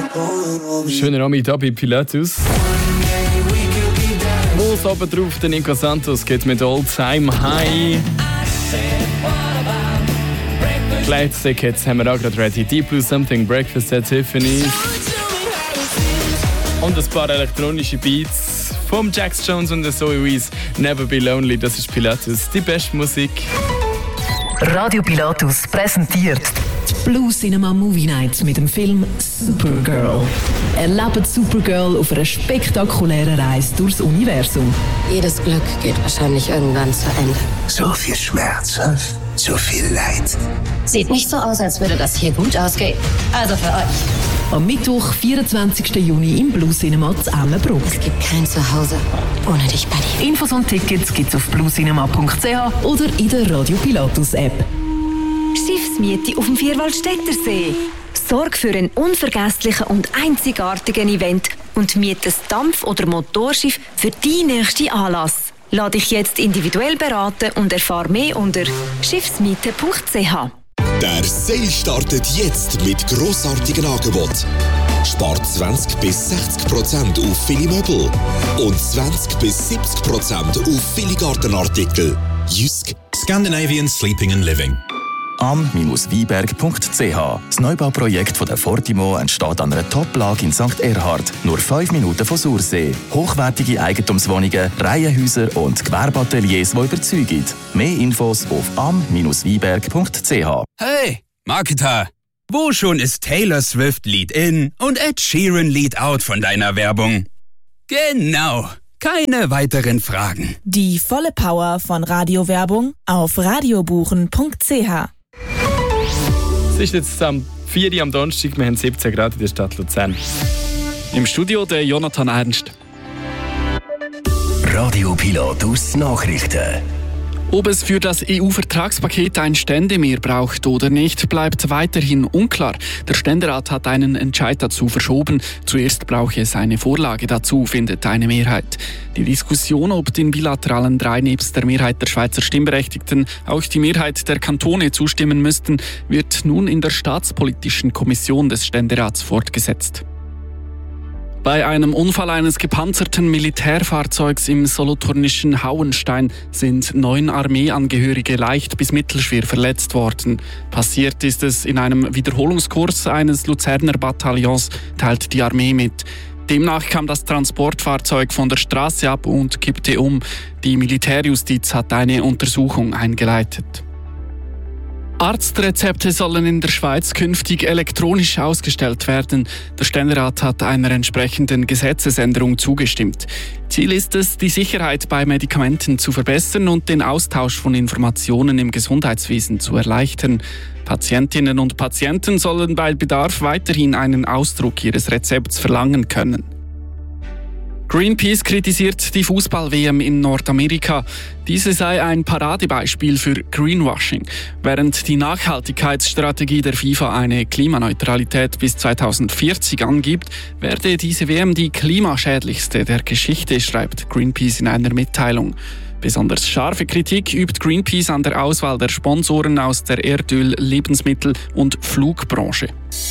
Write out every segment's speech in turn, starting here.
Schöner Abend hier bei Pilatus. Los oben drauf, der Nico Santos geht mit All Time High. Gleichzeitig jetzt haben wir auch gerade ready. Deep Blue Something, Breakfast at Tiffany's. Und ein paar elektronische Beats vom Jax Jones und der Zoe Wees. Never Be Lonely, das ist Pilatus, die beste Musik. Radio Pilatus präsentiert die Blue Cinema Movie Night mit dem Film Supergirl. Erlebt Supergirl auf einer spektakulären Reise durchs Universum. Jedes Glück geht wahrscheinlich irgendwann zu Ende. So viel Schmerz, so viel Leid. Sieht nicht so aus, als würde das hier gut ausgehen. Also für euch. Am Mittwoch, 24. Juni im Blue Cinema zu Emmenbruck. Es gibt kein Zuhause ohne dich, Buddy. Infos und Tickets gibt's auf bluecinema.ch oder in der Radio Pilatus App. Schiffsmiete auf dem Vierwaldstättersee. Sorg für einen unvergesslichen und einzigartigen Event und miete das Dampf- oder Motorschiff für deinen nächsten Anlass. Lass dich jetzt individuell beraten und erfahre mehr unter schiffsmiete.ch. Der Sale startet jetzt mit grossartigen Angeboten. Spart 20-60% auf viele Möbel und 20-70% auf viele Gartenartikel. Jysk. Scandinavian Sleeping and Living. am-wieberg.ch. Das Neubauprojekt von der Fortimo entsteht an einer Top-Lage in St. Erhard, nur 5 Minuten von Sursee. Hochwertige Eigentumswohnungen, Reihenhäuser und Gewerbeateliers, die überzeugen. Mehr Infos auf am-wieberg.ch. Hey, Marketer! Wo schon ist Taylor Swift Lead In und Ed Sheeran Lead Out von deiner Werbung? Genau! Keine weiteren Fragen. Die volle Power von Radiowerbung auf radiobuchen.ch. Es ist jetzt am 4 Uhr am Donnerstag, wir haben 17 Grad in der Stadt Luzern. Im Studio der Jonathan Ernst. Radio Pilatus Nachrichten. Ob es für das EU-Vertragspaket ein Ständemehr braucht oder nicht, bleibt weiterhin unklar. Der Ständerat hat einen Entscheid dazu verschoben. Zuerst brauche es eine Vorlage dazu, findet eine Mehrheit. Die Diskussion, ob den bilateralen 3 nebst der Mehrheit der Schweizer Stimmberechtigten auch die Mehrheit der Kantone zustimmen müssten, wird nun in der Staatspolitischen Kommission des Ständerats fortgesetzt. Bei einem Unfall eines gepanzerten Militärfahrzeugs im solothurnischen Hauenstein sind 9 Armeeangehörige leicht bis mittelschwer verletzt worden. Passiert ist es in einem Wiederholungskurs eines Luzerner Bataillons, teilt die Armee mit. Demnach kam das Transportfahrzeug von der Straße ab und kippte um. Die Militärjustiz hat eine Untersuchung eingeleitet. Arztrezepte sollen in der Schweiz künftig elektronisch ausgestellt werden. Der Ständerat hat einer entsprechenden Gesetzesänderung zugestimmt. Ziel ist es, die Sicherheit bei Medikamenten zu verbessern und den Austausch von Informationen im Gesundheitswesen zu erleichtern. Patientinnen und Patienten sollen bei Bedarf weiterhin einen Ausdruck ihres Rezepts verlangen können. Greenpeace kritisiert die Fußball-WM in Nordamerika. Diese sei ein Paradebeispiel für Greenwashing. Während die Nachhaltigkeitsstrategie der FIFA eine Klimaneutralität bis 2040 angibt, werde diese WM die klimaschädlichste der Geschichte, schreibt Greenpeace in einer Mitteilung. Besonders scharfe Kritik übt Greenpeace an der Auswahl der Sponsoren aus der Erdöl-, Lebensmittel- und Flugbranche.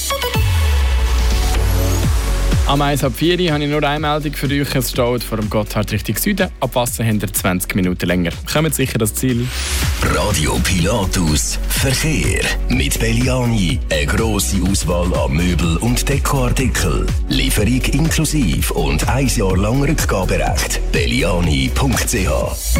Am 1:04 habe ich nur eine Meldung für euch. Es steht vor dem Gotthard Richtung Süden. Ab Wasser habt ihr 20 Minuten länger. Kommt sicher das Ziel. Radio Pilatus Verkehr. Mit Belliani. Eine grosse Auswahl an Möbel- und Dekoartikeln. Lieferung inklusive und 1 Jahr lang Rückgaberecht. Belliani.ch.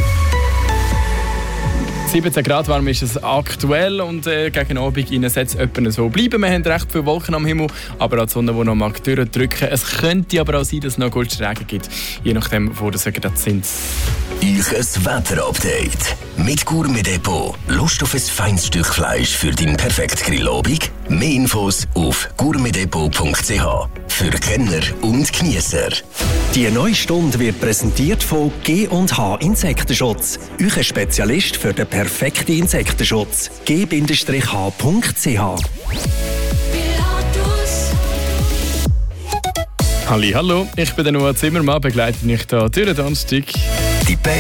17 Grad warm ist es aktuell und gegen Abend soll es etwa so bleiben. Wir haben recht viele Wolken am Himmel, aber auch die Sonne, die noch mal durchdrücken. Es könnte aber auch sein, dass es noch Goldschräge gibt, je nachdem, wo das gerade sind. Euch ein Wetterupdate. Mit Gourmet Depot. Lust auf ein feines Stück Fleisch für deinen perfekten Grillabend? Mehr Infos auf gourmetdepot.ch. Für Kenner und Geniesser. Die neue Stunde wird präsentiert von G&H Insektenschutz. Euer Spezialist für den perfekten Insektenschutz. g-h.ch. Hallo, ich bin der Noah Zimmermann, begleite mich hier durch den Donnerstag.